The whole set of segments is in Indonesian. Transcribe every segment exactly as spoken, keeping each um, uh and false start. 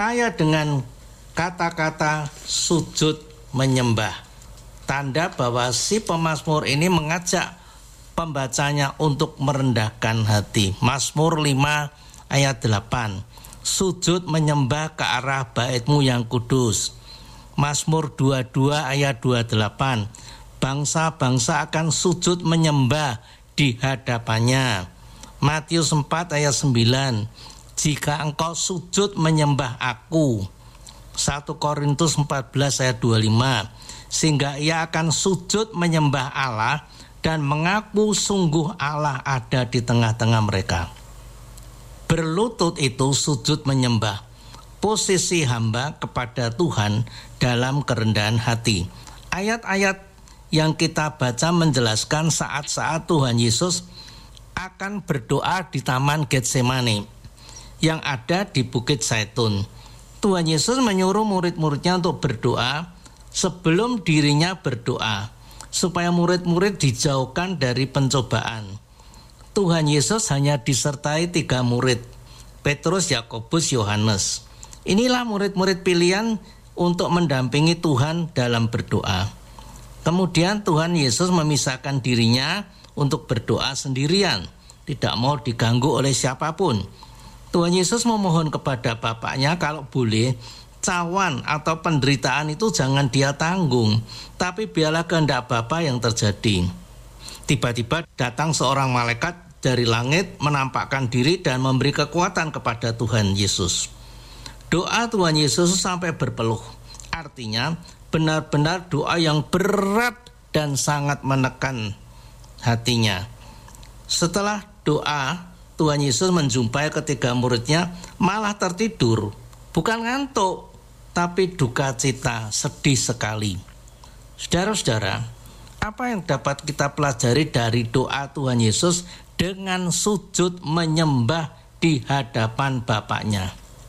Saya dengan kata-kata sujud menyembah, tanda bahwa si pemazmur ini mengajak pembacanya untuk merendahkan hati. Mazmur lima ayat delapan, sujud menyembah ke arah bait-Mu yang kudus. Mazmur dua puluh dua ayat dua puluh delapan, bangsa-bangsa akan sujud menyembah di hadapannya. Matius empat ayat sembilan, jika engkau sujud menyembah Aku. Satu Korintus empat belas ayat dua puluh lima, sehingga ia akan sujud menyembah Allah dan mengaku sungguh Allah ada di tengah-tengah mereka. Berlutut itu sujud menyembah, posisi hamba kepada Tuhan dalam kerendahan hati. Ayat-ayat yang kita baca menjelaskan saat-saat Tuhan Yesus akan berdoa di Taman Getsemani yang ada di Bukit Zaitun. Tuhan Yesus menyuruh murid-muridnya untuk berdoa sebelum dirinya berdoa, supaya murid-murid dijauhkan dari pencobaan. Tuhan Yesus hanya disertai tiga murid, Petrus, Yakobus, Yohanes. Inilah murid-murid pilihan untuk mendampingi Tuhan dalam berdoa. Kemudian Tuhan Yesus memisahkan dirinya untuk berdoa sendirian, tidak mau diganggu oleh siapapun. Tuhan Yesus memohon kepada Bapaknya kalau boleh cawan atau penderitaan itu jangan dia tanggung, tapi biarlah kehendak Bapa yang terjadi. Tiba-tiba datang seorang malaikat dari langit menampakkan diri dan memberi kekuatan kepada Tuhan Yesus. Doa Tuhan Yesus sampai berpeluh, artinya benar-benar doa yang berat dan sangat menekan hatinya. Setelah doa, Tuhan Yesus menjumpai ketiga muridnya malah tertidur, bukan ngantuk, tapi duka cita, sedih sekali. Saudara-saudara, apa yang dapat kita pelajari dari doa Tuhan Yesus dengan sujud menyembah di hadapan Bapaknya?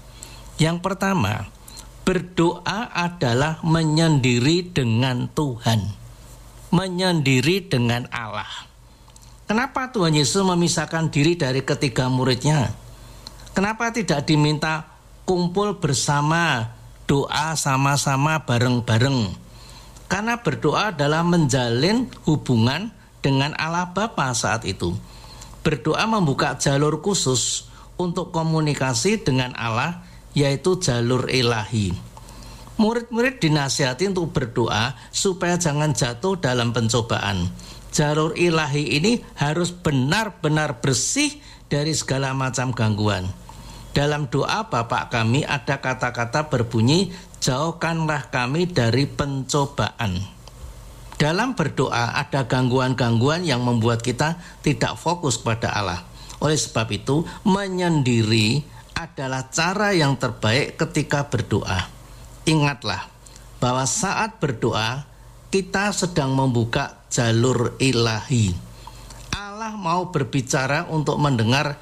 Yang pertama, berdoa adalah menyendiri dengan Tuhan, menyendiri dengan Allah. Kenapa Tuhan Yesus memisahkan diri dari ketiga muridnya? Kenapa tidak diminta kumpul bersama, doa sama-sama bareng-bareng? Karena berdoa adalah menjalin hubungan dengan Allah Bapa saat itu. Berdoa membuka jalur khusus untuk komunikasi dengan Allah, yaitu jalur ilahi. Murid-murid dinasihati untuk berdoa supaya jangan jatuh dalam pencobaan. Jalur ilahi ini harus benar-benar bersih dari segala macam gangguan. Dalam doa Bapa kami ada kata-kata berbunyi, jauhkanlah kami dari pencobaan. Dalam berdoa ada gangguan-gangguan yang membuat kita tidak fokus pada Allah. Oleh sebab itu, menyendiri adalah cara yang terbaik ketika berdoa. Ingatlah bahwa saat berdoa kita sedang membuka jalur ilahi. Allah mau berbicara untuk mendengar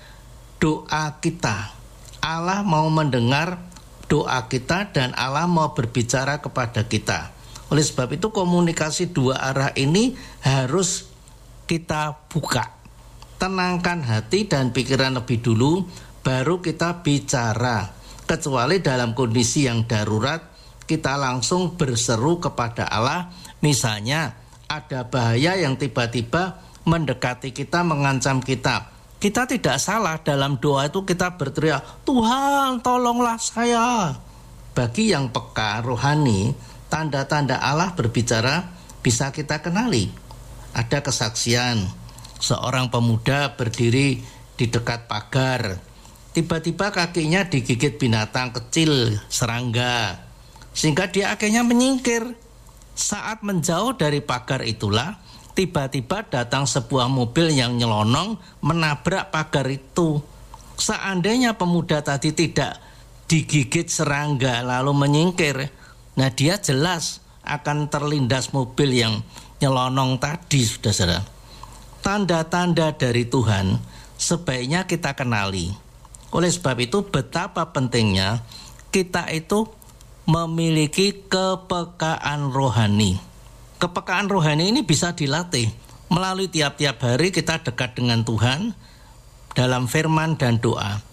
doa kita. Allah mau mendengar doa kita dan Allah mau berbicara kepada kita. Oleh sebab itu komunikasi dua arah ini harus kita buka. Tenangkan hati dan pikiran lebih dulu, baru kita bicara. Kecuali dalam kondisi yang darurat, kita langsung berseru kepada Allah. Misalnya ada bahaya yang tiba-tiba mendekati kita, mengancam kita. Kita tidak salah dalam doa itu kita berteriak, Tuhan tolonglah saya. Bagi yang peka rohani, tanda-tanda Allah berbicara bisa kita kenali. Ada kesaksian, seorang pemuda berdiri di dekat pagar. Tiba-tiba kakinya digigit binatang kecil, serangga, sehingga dia akhirnya menyingkir. Saat menjauh dari pagar itulah, tiba-tiba datang sebuah mobil yang nyelonong menabrak pagar itu. Seandainya pemuda tadi tidak digigit serangga lalu menyingkir, nah dia jelas akan terlindas mobil yang nyelonong tadi, saudara. Tanda-tanda dari Tuhan sebaiknya kita kenali. Oleh sebab itu betapa pentingnya kita itu memiliki kepekaan rohani. Kepekaan rohani ini bisa dilatih melalui tiap-tiap hari kita dekat dengan Tuhan dalam firman dan doa.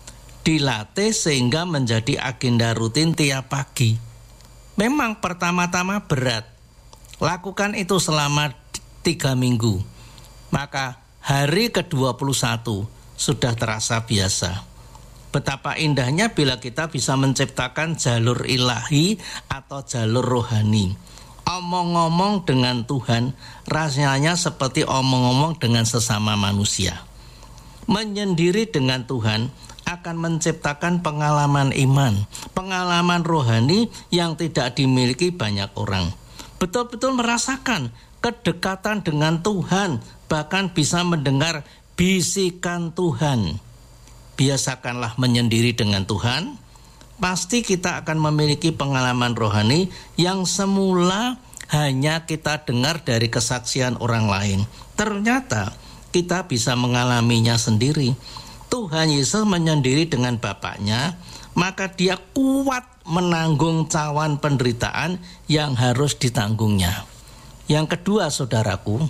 dilatih sehingga menjadi agenda rutin tiap pagi. Memang pertama-tama berat. Lakukan itu selama tiga minggu. Maka hari ke dua puluh satu sudah terasa biasa. Betapa indahnya bila kita bisa menciptakan jalur ilahi atau jalur rohani. Omong-omong dengan Tuhan rasanya seperti omong-omong dengan sesama manusia. Menyendiri dengan Tuhan akan menciptakan pengalaman iman, pengalaman rohani yang tidak dimiliki banyak orang. Betul-betul merasakan kedekatan dengan Tuhan, bahkan bisa mendengar bisikan Tuhan. Biasakanlah menyendiri dengan Tuhan, pasti kita akan memiliki pengalaman rohani yang semula hanya kita dengar dari kesaksian orang lain. Ternyata kita bisa mengalaminya sendiri. Tuhan Yesus menyendiri dengan Bapaknya, maka dia kuat menanggung cawan penderitaan yang harus ditanggungnya. Yang kedua, saudaraku,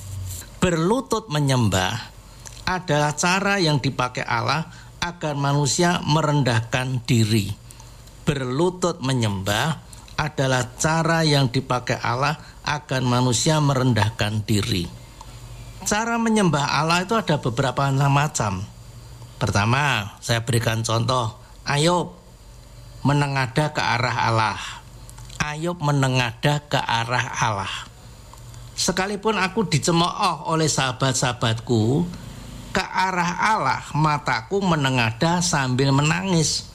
berlutut menyembah adalah cara yang dipakai Allah agar manusia merendahkan diri. Berlutut menyembah adalah cara yang dipakai Allah agar manusia merendahkan diri. Cara menyembah Allah itu ada beberapa macam. Pertama, saya berikan contoh, Ayub menengadah ke arah Allah. Ayub menengadah ke arah Allah. Sekalipun aku dicemooh oleh sahabat-sahabatku, ke arah Allah mataku menengadah sambil menangis.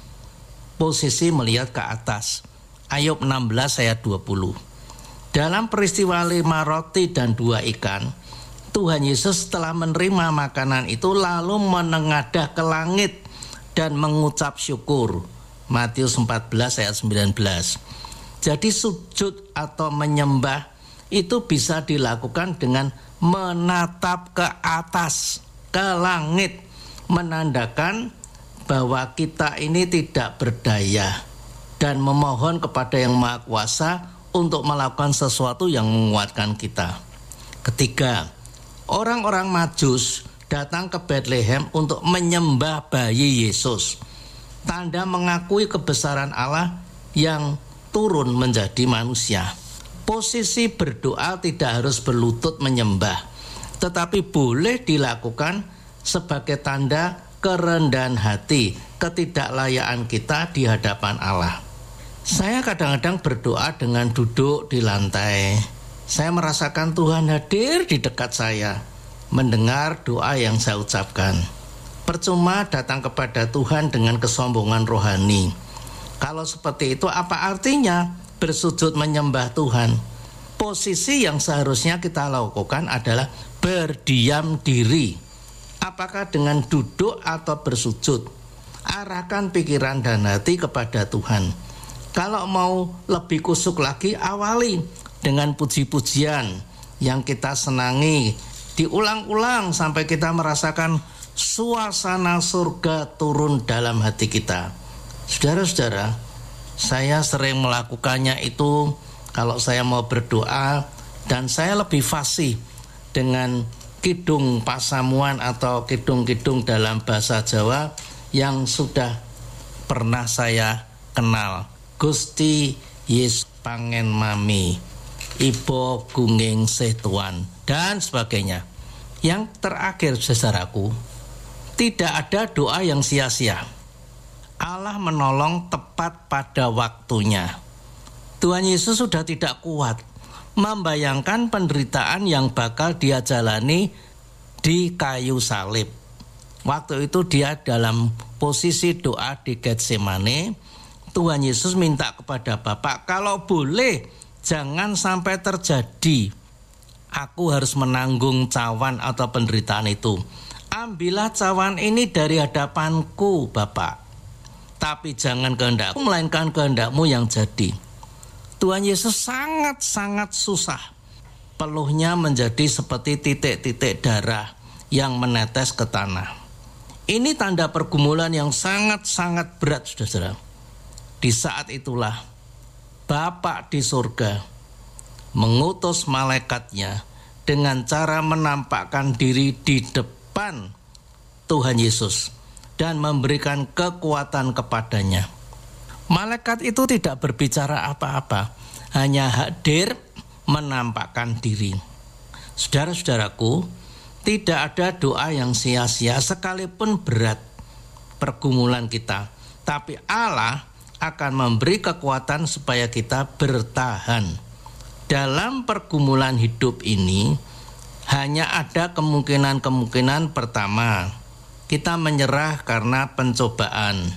Posisi melihat ke atas. Ayub enam belas ayat dua puluh. Dalam peristiwa lima roti dan dua ikan, Tuhan Yesus setelah menerima makanan itu lalu menengadah ke langit dan mengucap syukur. Matius empat belas ayat sembilan belas. Jadi sujud atau menyembah itu bisa dilakukan dengan menatap ke atas, ke langit, menandakan bahwa kita ini tidak berdaya dan memohon kepada Yang Maha Kuasa untuk melakukan sesuatu yang menguatkan kita. Ketiga, orang-orang Majus datang ke Bethlehem untuk menyembah bayi Yesus. Tanda mengakui kebesaran Allah yang turun menjadi manusia. Posisi berdoa tidak harus berlutut menyembah, tetapi boleh dilakukan sebagai tanda kerendahan hati, ketidaklayaan kita di hadapan Allah. Saya kadang-kadang berdoa dengan duduk di lantai. Saya merasakan Tuhan hadir di dekat saya, mendengar doa yang saya ucapkan. Percuma datang kepada Tuhan dengan kesombongan rohani. Kalau seperti itu, apa artinya bersujud menyembah Tuhan? Posisi yang seharusnya kita lakukan adalah berdiam diri. Apakah dengan duduk atau bersujud? Arahkan pikiran dan hati kepada Tuhan. Kalau mau lebih kusuk lagi, awali dengan puji-pujian yang kita senangi, diulang-ulang sampai kita merasakan suasana surga turun dalam hati kita. Saudara-saudara, saya sering melakukannya itu kalau saya mau berdoa, dan saya lebih fasih dengan kidung pasamuan atau kidung-kidung dalam bahasa Jawa yang sudah pernah saya kenal. Gusti Yesus pangen mami, Ibo gunging setuan, dan sebagainya. Yang terakhir, saudaraku, tidak ada doa yang sia-sia. Allah menolong tepat pada waktunya. Tuhan Yesus sudah tidak kuat membayangkan penderitaan yang bakal dia jalani di kayu salib. Waktu itu dia dalam posisi doa di Getsemane. Tuhan Yesus minta kepada Bapa, kalau boleh jangan sampai terjadi. Aku harus menanggung cawan atau penderitaan itu. Ambillah cawan ini dari hadapanku, Bapa. Tapi jangan kehendakku, melainkan kehendakmu yang jadi. Tuhan Yesus sangat-sangat susah. Peluhnya menjadi seperti titik-titik darah yang menetes ke tanah. Ini tanda pergumulan yang sangat-sangat berat, saudara. Di saat itulah Bapa di surga mengutus malaikatnya dengan cara menampakkan diri di depan Tuhan Yesus dan memberikan kekuatan kepadanya. Malaikat itu tidak berbicara apa-apa, hanya hadir menampakkan diri. Saudara-saudaraku, tidak ada doa yang sia-sia sekalipun berat pergumulan kita, tapi Allah akan memberi kekuatan supaya kita bertahan. Dalam pergumulan hidup ini hanya ada kemungkinan-kemungkinan. Pertama, kita menyerah karena pencobaan,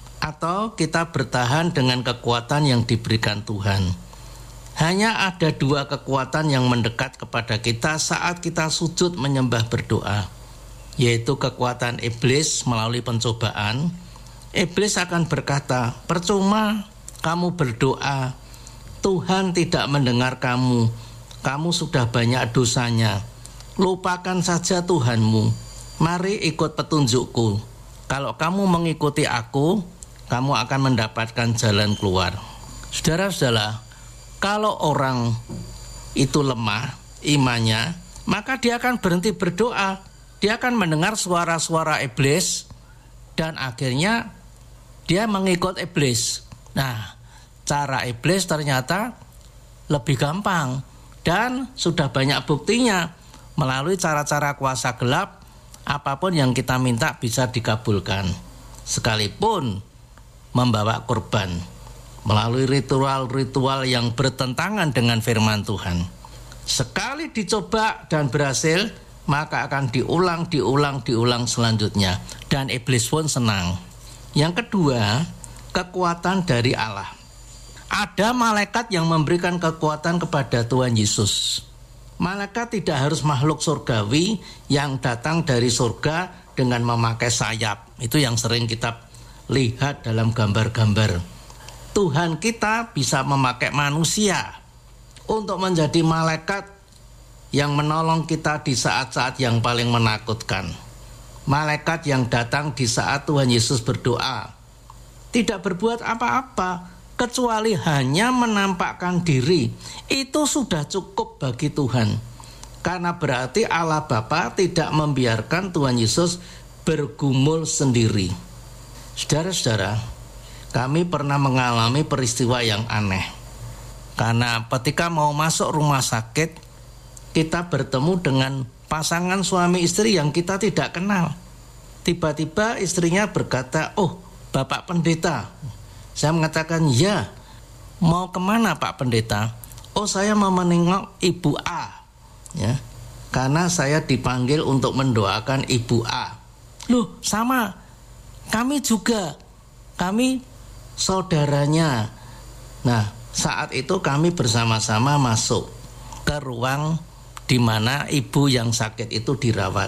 atau kita bertahan dengan kekuatan yang diberikan Tuhan. Hanya ada dua kekuatan yang mendekat kepada kita saat kita sujud menyembah berdoa, yaitu kekuatan iblis melalui pencobaan. Iblis akan berkata, percuma kamu berdoa, Tuhan tidak mendengar kamu, kamu sudah banyak dosanya, lupakan saja Tuhanmu, mari ikut petunjukku. Kalau kamu mengikuti aku, kamu akan mendapatkan jalan keluar. Saudara-saudara, kalau orang itu lemah imannya, maka dia akan berhenti berdoa. Dia akan mendengar suara-suara iblis dan akhirnya dia mengikut iblis. Nah, cara iblis ternyata lebih gampang dan sudah banyak buktinya. Melalui cara-cara kuasa gelap, apapun yang kita minta bisa dikabulkan, sekalipun membawa korban melalui ritual-ritual yang bertentangan dengan firman Tuhan. Sekali dicoba dan berhasil, maka akan diulang, diulang, diulang selanjutnya. Dan iblis pun senang. Yang kedua, kekuatan dari Allah. Ada malaikat yang memberikan kekuatan kepada Tuhan Yesus. Malaikat tidak harus makhluk surgawi yang datang dari surga dengan memakai sayap. Itu yang sering kita lihat dalam gambar-gambar. Tuhan kita bisa memakai manusia untuk menjadi malaikat yang menolong kita di saat-saat yang paling menakutkan. Malaikat yang datang di saat Tuhan Yesus berdoa, tidak berbuat apa-apa kecuali hanya menampakkan diri. Itu sudah cukup bagi Tuhan. Karena berarti Allah Bapa tidak membiarkan Tuhan Yesus bergumul sendiri. Saudara-saudara, kami pernah mengalami peristiwa yang aneh. Karena ketika mau masuk rumah sakit, kita bertemu dengan pasangan suami istri yang kita tidak kenal. Tiba-tiba istrinya berkata, oh Bapak Pendeta. Saya mengatakan, ya, mau kemana Pak Pendeta? Oh, saya mau menengok Ibu A, ya, karena saya dipanggil untuk mendoakan Ibu A. Loh, sama, kami juga, kami saudaranya. Nah, saat itu kami bersama-sama masuk ke ruang di mana ibu yang sakit itu dirawat.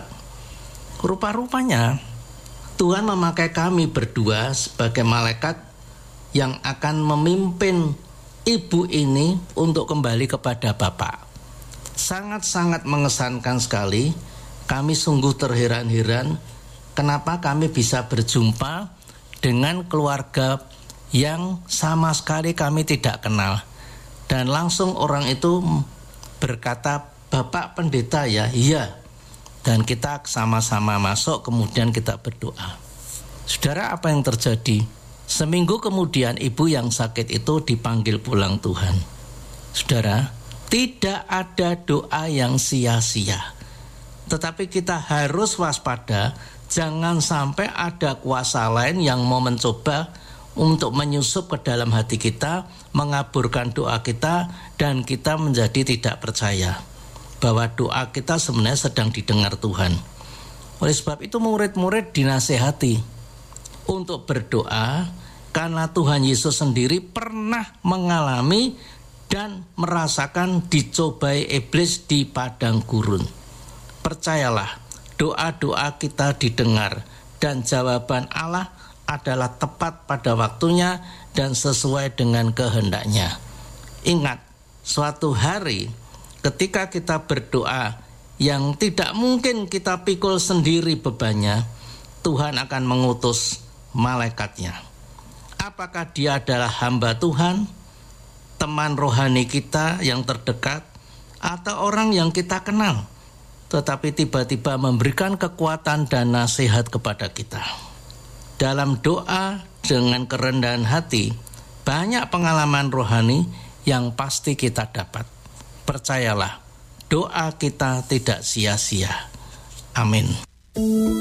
Rupa-rupanya Tuhan memakai kami berdua sebagai malaikat yang akan memimpin ibu ini untuk kembali kepada Bapa. Sangat-sangat mengesankan sekali. Kami sungguh terheran-heran kenapa kami bisa berjumpa dengan keluarga yang sama sekali kami tidak kenal. Dan langsung orang itu berkata, Bapak Pendeta ya? Iya. Dan kita sama-sama masuk, kemudian kita berdoa. Saudara, apa yang terjadi? Seminggu kemudian ibu yang sakit itu dipanggil pulang Tuhan. Saudara, tidak ada doa yang sia-sia. Tetapi kita harus waspada, jangan sampai ada kuasa lain yang mau mencoba untuk menyusup ke dalam hati kita, mengaburkan doa kita, dan kita menjadi tidak percaya bahwa doa kita sebenarnya sedang didengar Tuhan. Oleh sebab itu murid-murid dinasehati untuk berdoa, karena Tuhan Yesus sendiri pernah mengalami dan merasakan dicobai iblis di padang gurun. Percayalah, doa-doa kita didengar dan jawaban Allah adalah tepat pada waktunya dan sesuai dengan kehendaknya. Ingat, suatu hari ketika kita berdoa yang tidak mungkin kita pikul sendiri bebannya, Tuhan akan mengutus malaikatnya. Apakah dia adalah hamba Tuhan, teman rohani kita yang terdekat, atau orang yang kita kenal, tetapi tiba-tiba memberikan kekuatan dan nasihat kepada kita. dalam doa dengan kerendahan hati, banyak pengalaman rohani yang pasti kita dapat. Percayalah, doa kita tidak sia-sia. Amin.